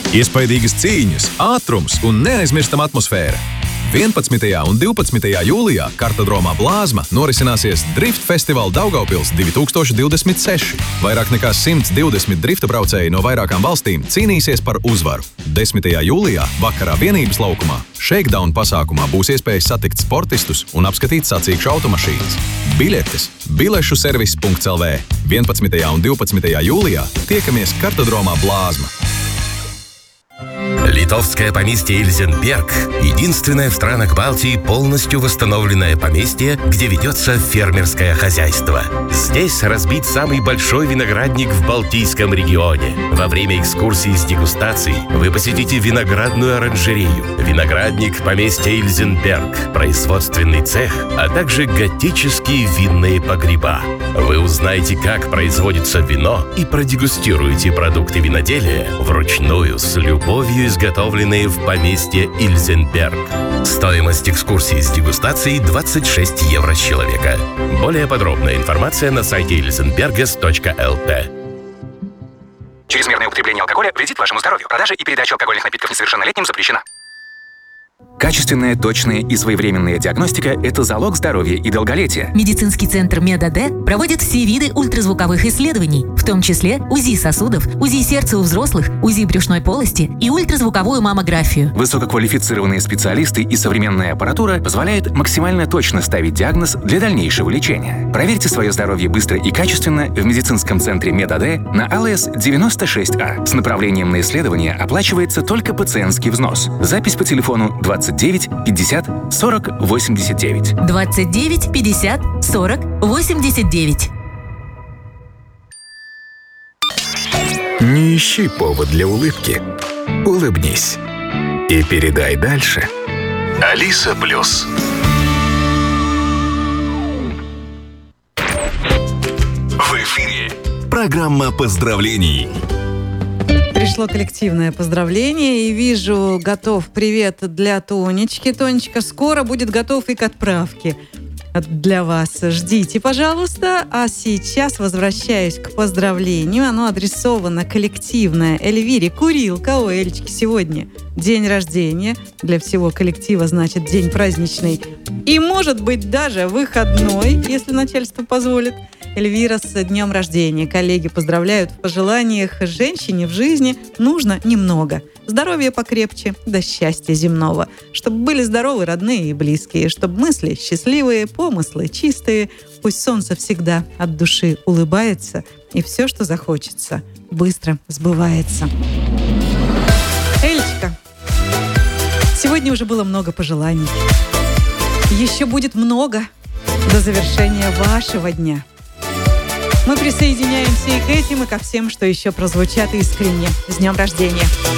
Iespaidīgas cīņas, ātrums un neaizmirstama atmosfēra. 11. un 12. jūlijā Kartodromā Blāzma norisināsies Drift Festivāla Daugavpils 2026. Vairāk nekā 120 drifta braucēji no vairākām valstīm cīnīsies par uzvaru. 10. jūlijā vakarā Vienības laukumā Shakedown pasākumā būs iespēja satikt sportistus un apskatīt sacīkšu automašīnas. Biļetes bilešu-servis.lv. 11. un 12. jūlijā tiekamies Kartodromā Blāzma. Литовское поместье Ильзенберг – единственное в странах Балтии полностью восстановленное поместье, где ведется фермерское хозяйство. Здесь разбит самый большой виноградник в Балтийском регионе. Во время экскурсии с дегустацией вы посетите виноградную оранжерею, виноградник поместья Ильзенберг, производственный цех, а также готические винные погреба. Вы узнаете, как производится вино, и продегустируете продукты виноделия вручную с любовью изготовленные в поместье Ильзенберг. Стоимость экскурсии с дегустацией 26 евро с человека. Более подробная информация на сайте ilzenberges.lt. Чрезмерное употребление алкоголя вредит вашему здоровью. Продажа и передача алкогольных напитков несовершеннолетним запрещена. Качественная, точная и своевременная диагностика – это залог здоровья и долголетия. Медицинский центр МедАД проводит все виды ультразвуковых исследований, в том числе УЗИ сосудов, УЗИ сердца у взрослых, УЗИ брюшной полости и ультразвуковую маммографию. Высококвалифицированные специалисты и современная аппаратура позволяют максимально точно ставить диагноз для дальнейшего лечения. Проверьте свое здоровье быстро и качественно в медицинском центре МедАД на АЛС 96А. С направлением на исследование оплачивается только пациентский взнос. Запись по телефону 29 50 40 89. 29 50 40 89. Не ищи повод для улыбки. Улыбнись. И передай дальше. Алиса Плюс. В эфире программа поздравлений. Пришло коллективное поздравление, и вижу, готов привет для Тонечки. Тонечка, скоро будет готов и к отправке для вас. Ждите, пожалуйста. А сейчас возвращаюсь к поздравлению. Оно адресовано коллективное Эльвире Курилка. У Эльчики сегодня день рождения. Для всего коллектива, значит, день праздничный. И, может быть, даже выходной, если начальство позволит. Эльвира, с днем рождения. Коллеги поздравляют. В пожеланиях женщине в жизни нужно немного. Здоровья покрепче, да счастья земного. Чтобы были здоровы родные и близкие. Чтобы мысли счастливые, помыслы чистые. Пусть солнце всегда от души улыбается. И все, что захочется, быстро сбывается. Эльчика, сегодня уже было много пожеланий. Еще будет много до завершения вашего дня. Мы присоединяемся и к этим, и ко всем, что еще прозвучат искренне. С днем рождения!